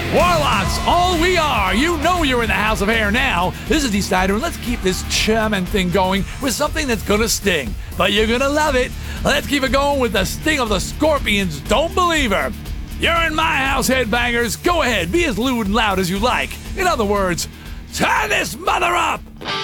Warlocks, all we are. You know you're in the House of Hair now. This is Decider, and let's keep this charming thing going with something that's gonna sting. But you're gonna love it. Let's keep it going with the sting of the Scorpions' Don't Believe Her. You're in my house, headbangers. Go ahead, be as lewd and loud as you like. In other words, turn this mother up!